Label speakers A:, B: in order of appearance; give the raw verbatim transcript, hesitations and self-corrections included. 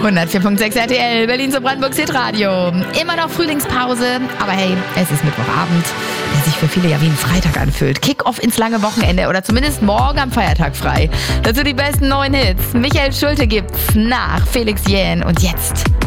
A: hundertvier Komma sechs R T L, Berlin zu Brandenburgs Hitradio. Immer noch Frühlingspause, aber hey, es ist Mittwochabend, der sich für viele ja wie ein Freitag anfühlt. Kick-off ins lange Wochenende oder zumindest morgen am Feiertag frei. Dazu die besten neuen Hits. Michael Schulte gibt's nach Felix Jähn und jetzt